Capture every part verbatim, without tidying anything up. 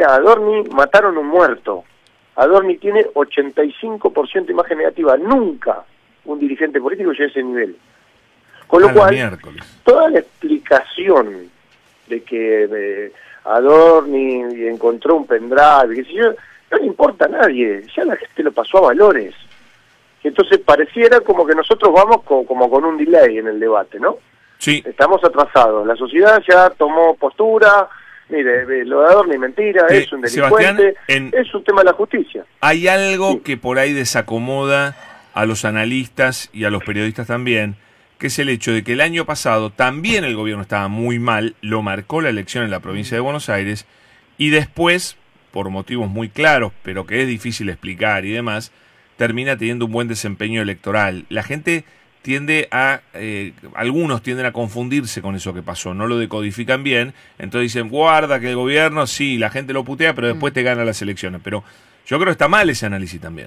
mira, Adorni mataron un muerto. Adorni tiene ochenta y cinco por ciento de imagen negativa. Nunca un dirigente político llega a ese nivel. Con lo cual, miércoles. toda la explicación de que eh, Adorni encontró un pendrive, que si yo, no le importa a nadie, ya la gente lo pasó a valores. Entonces pareciera como que nosotros vamos con, como con un delay en el debate, ¿no? Sí. Estamos atrasados, la sociedad ya tomó postura, mire, lo de Adorni mentira, sí, es un delincuente, en... es un tema de la justicia. Hay algo sí. que por ahí desacomoda a los analistas y a los periodistas también, que es el hecho de que el año pasado también el gobierno estaba muy mal, lo marcó la elección en la provincia de Buenos Aires, y después, por motivos muy claros, pero que es difícil explicar y demás, termina teniendo un buen desempeño electoral. La gente tiende a, eh, algunos tienden a confundirse con eso que pasó, no lo decodifican bien, entonces dicen, guarda que el gobierno, sí, la gente lo putea, pero después te gana las elecciones. Pero yo creo que está mal ese análisis también.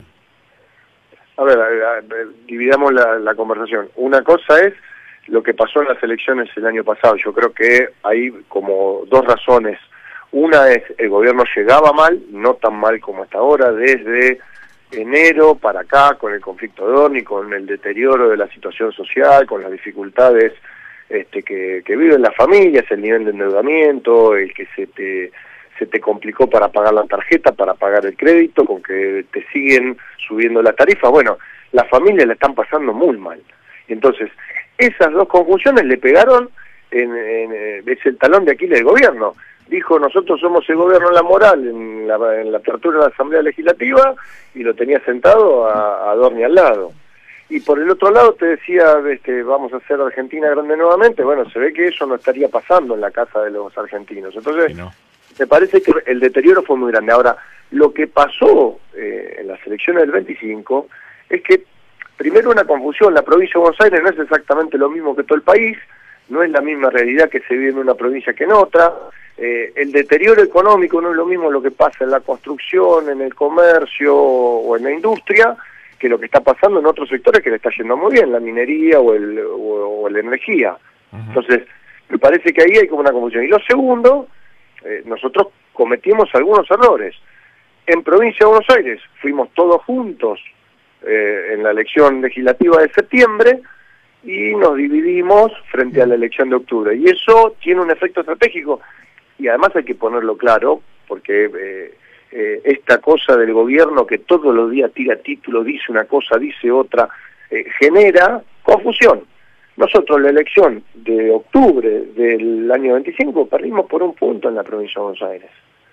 A ver, a ver, a ver dividamos la, la conversación. Una cosa es lo que pasó en las elecciones el año pasado. Yo creo que hay como dos razones. Una es, el gobierno llegaba mal, no tan mal como hasta ahora, desde enero para acá, con el conflicto de Adorni, con el deterioro de la situación social, con las dificultades este, que, que viven las familias, el nivel de endeudamiento, el que se te, se te complicó para pagar la tarjeta, para pagar el crédito, con que te siguen subiendo las tarifas. Bueno, las familias la están pasando muy mal. Entonces, esas dos conjunciones le pegaron, en, en, es el talón de Aquiles del gobierno. Dijo, nosotros somos el gobierno en la moral, en la, en la apertura de la Asamblea Legislativa, y lo tenía sentado a, a Adorni al lado. Y por el otro lado te decía, este, vamos a hacer Argentina grande nuevamente. Bueno, se ve que eso no estaría pasando en la casa de los argentinos. Entonces, no. me parece que el deterioro fue muy grande. Ahora, lo que pasó eh, en las elecciones del veinticinco es que, primero, una confusión. La provincia de Buenos Aires no es exactamente lo mismo que todo el país, no es la misma realidad que se vive en una provincia que en otra. Eh, el deterioro económico no es lo mismo lo que pasa en la construcción, en el comercio o en la industria, que lo que está pasando en otros sectores que le está yendo muy bien, la minería o, el, o, o la energía. Uh-huh. Entonces, me parece que ahí hay como una confusión. Y lo segundo, eh, nosotros cometimos algunos errores. En Provincia de Buenos Aires fuimos todos juntos eh, en la elección legislativa de septiembre, y nos dividimos frente a la elección de octubre. Y eso tiene un efecto estratégico. Y además hay que ponerlo claro, porque eh, eh, esta cosa del gobierno que todos los días tira títulos, dice una cosa, dice otra, eh, genera confusión. Nosotros la elección de octubre del año veinticinco perdimos por un punto en la provincia de Buenos Aires.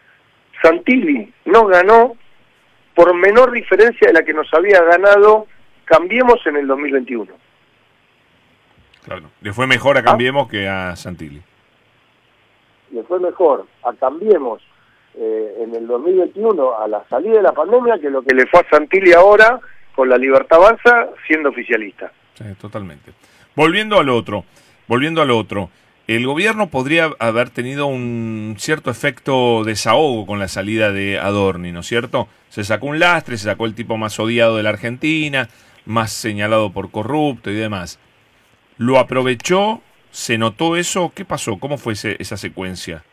Santilli no ganó por menor diferencia de la que nos había ganado Cambiemos en el dos mil veintiuno. Claro, le fue mejor a Cambiemos ¿Ah? que a Santilli. Le fue mejor a Cambiemos eh, en el dos mil veintiuno a la salida de la pandemia que lo que le fue a Santilli ahora con la Libertad Avanza siendo oficialista. Sí, totalmente. Volviendo al otro, volviendo al otro, el gobierno podría haber tenido un cierto efecto desahogo con la salida de Adorni, ¿no es cierto? Se sacó un lastre, se sacó el tipo más odiado de la Argentina, más señalado por corrupto y demás. ¿Lo aprovechó? ¿Se notó eso? ¿Qué pasó? ¿Cómo fue ese, esa secuencia?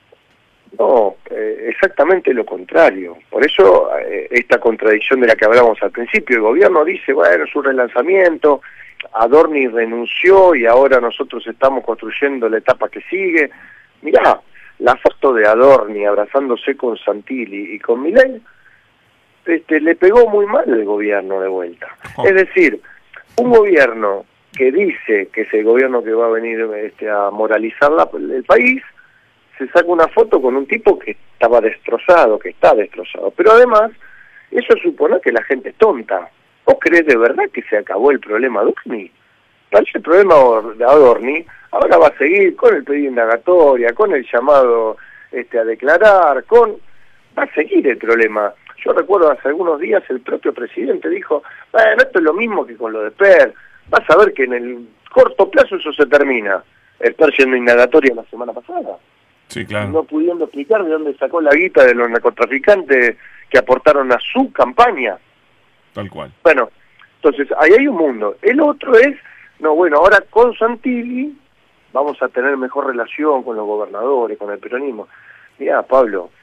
No, eh, exactamente lo contrario. Por eso eh, esta contradicción de la que hablamos al principio, el gobierno dice, bueno, es un relanzamiento, Adorni renunció y ahora nosotros estamos construyendo la etapa que sigue. Mirá, la foto de Adorni abrazándose con Santilli y con Milei, este, le pegó muy mal el gobierno de vuelta. Oh. Es decir, un gobierno que dice que es el gobierno que va a venir este, a moralizar la, el país, se saca una foto con un tipo que estaba destrozado, que está destrozado. Pero además, eso supone que la gente es tonta. ¿Vos creés de verdad que se acabó el problema de Adorni? El problema de Adorni ahora va a seguir con el pedido de indagatoria, con el llamado este, a declarar, con va a seguir el problema. Yo recuerdo hace algunos días el propio presidente dijo, bueno, esto es lo mismo que con lo de Per, vas a ver que en el corto plazo eso se termina. El Per siendo indagatoria la semana pasada. Sí, claro. No pudiendo explicar de dónde sacó la guita de los narcotraficantes que aportaron a su campaña. Tal cual. Bueno, entonces ahí hay un mundo. El otro es, no, bueno, ahora con Santilli vamos a tener mejor relación con los gobernadores, con el peronismo. Mirá, Pablo,